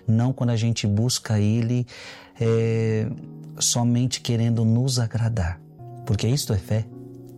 não quando a gente busca Ele somente querendo nos agradar. Porque isto é fé.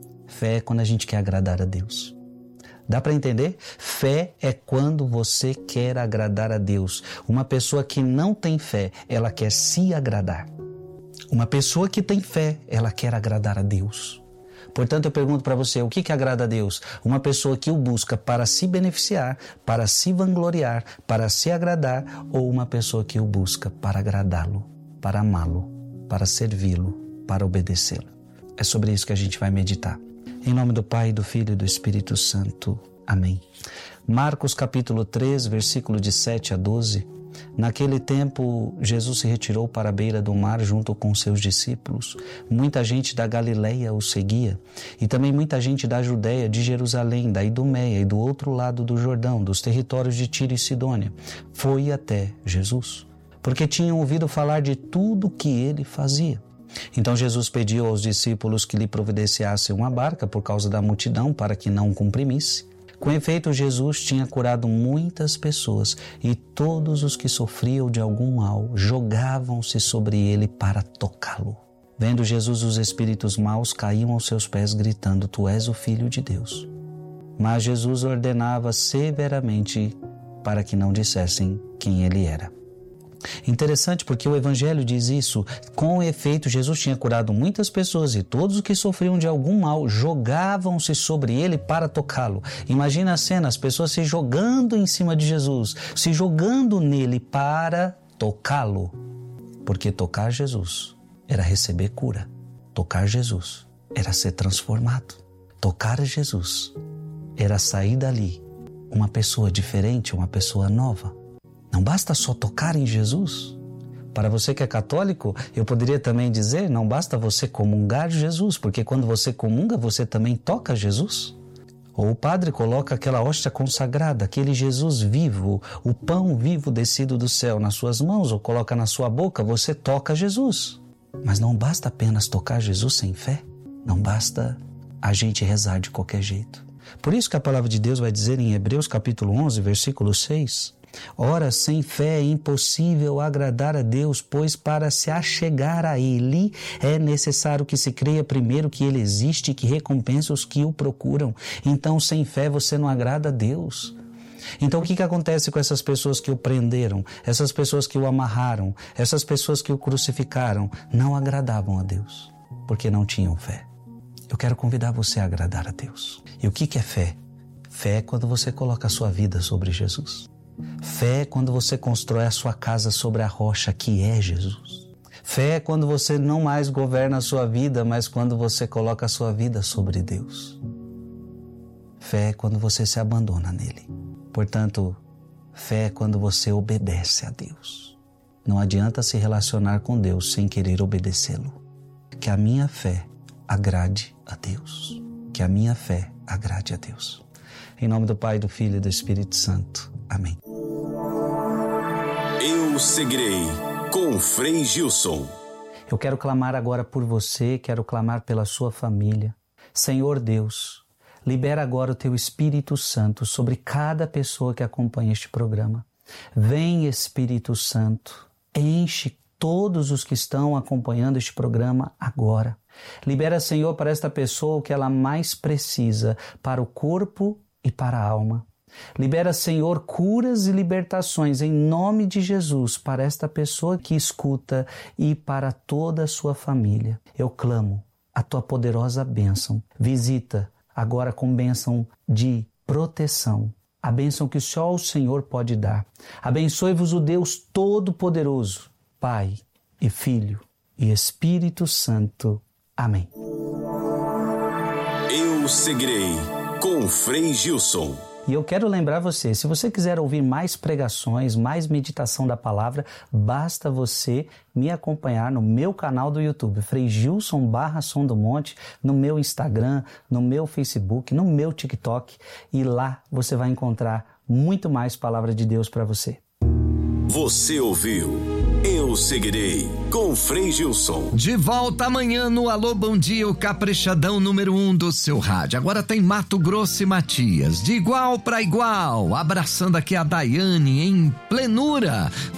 Fé é quando a gente quer agradar a Deus. Dá para entender? Fé é quando você quer agradar a Deus. Uma pessoa que não tem fé, ela quer se agradar. Uma pessoa que tem fé, ela quer agradar a Deus. Portanto, eu pergunto para você, o que agrada a Deus? Uma pessoa que o busca para se beneficiar, para se vangloriar, para se agradar, ou uma pessoa que o busca para agradá-lo, para amá-lo, para servi-lo, para obedecê-lo? É sobre isso que a gente vai meditar. Em nome do Pai, do Filho e do Espírito Santo. Amém. Marcos capítulo 3, versículo de 7 a 12. Naquele tempo, Jesus se retirou para a beira do mar junto com seus discípulos. Muita gente da Galileia o seguia, e também muita gente da Judéia, de Jerusalém, da Idumeia e do outro lado do Jordão, dos territórios de Tiro e Sidônia, foi até Jesus, porque tinham ouvido falar de tudo o que ele fazia. Então Jesus pediu aos discípulos que lhe providenciassem uma barca por causa da multidão, para que não o comprimisse. Com efeito, Jesus tinha curado muitas pessoas, e todos os que sofriam de algum mal jogavam-se sobre ele para tocá-lo. Vendo Jesus, os espíritos maus caíam aos seus pés, gritando: Tu és o Filho de Deus. Mas Jesus ordenava severamente para que não dissessem quem ele era. Interessante, porque o Evangelho diz isso. Com efeito, Jesus tinha curado muitas pessoas, e todos os que sofriam de algum mal jogavam-se sobre ele para tocá-lo. Imagina a cena, as pessoas se jogando em cima de Jesus, se jogando nele para tocá-lo. Porque tocar Jesus era receber cura. Tocar Jesus era ser transformado. Tocar Jesus era sair dali uma pessoa diferente, uma pessoa nova. Não basta só tocar em Jesus. Para você que é católico, eu poderia também dizer, não basta você comungar de Jesus, porque quando você comunga, você também toca Jesus. Ou o padre coloca aquela hóstia consagrada, aquele Jesus vivo, o pão vivo descido do céu nas suas mãos, ou coloca na sua boca, você toca Jesus. Mas não basta apenas tocar Jesus sem fé. Não basta a gente rezar de qualquer jeito. Por isso que a palavra de Deus vai dizer em Hebreus capítulo 11, versículo 6... Ora, sem fé é impossível agradar a Deus, pois para se achegar a Ele é necessário que se creia primeiro que Ele existe e que recompensa os que o procuram. Então, sem fé você não agrada a Deus. Então, o que acontece com essas pessoas que o prenderam, essas pessoas que o amarraram, essas pessoas que o crucificaram? Não agradavam a Deus, porque não tinham fé. Eu quero convidar você a agradar a Deus. E o que é fé? Fé é quando você coloca a sua vida sobre Jesus. Fé é quando você constrói a sua casa sobre a rocha que é Jesus. Fé é quando você não mais governa a sua vida, mas quando você coloca a sua vida sobre Deus. Fé é quando você se abandona nele. Portanto, fé é quando você obedece a Deus. Não adianta se relacionar com Deus sem querer obedecê-lo. Que a minha fé agrade a Deus. Que a minha fé agrade a Deus. Em nome do Pai, do Filho e do Espírito Santo. Amém. Eu seguirei com Frei Gilson. Eu quero clamar agora por você, quero clamar pela sua família. Senhor Deus, libera agora o Teu Espírito Santo sobre cada pessoa que acompanha este programa. Vem, Espírito Santo, enche todos os que estão acompanhando este programa agora. Libera, Senhor, para esta pessoa o que ela mais precisa, para o corpo e para a alma. Libera, Senhor, curas e libertações em nome de Jesus para esta pessoa que escuta e para toda a sua família. Eu clamo a Tua poderosa bênção. Visita agora com bênção de proteção, a bênção que só o Senhor pode dar. Abençoe-vos o Deus Todo-Poderoso, Pai e Filho e Espírito Santo. Amém. Eu seguirei com Frei Gilson. E eu quero lembrar você, se você quiser ouvir mais pregações, mais meditação da palavra, basta você me acompanhar no meu canal do YouTube, Frei Gilson /Som do Monte, no meu Instagram, no meu Facebook, no meu TikTok, e lá você vai encontrar muito mais palavra de Deus para você. Você ouviu Eu Seguirei com Frei Gilson. De volta amanhã no Alô Bom Dia, o caprichadão número 1 do seu rádio. Agora tem Mato Grosso e Matias, de igual para igual, abraçando aqui a Daiane em plenura.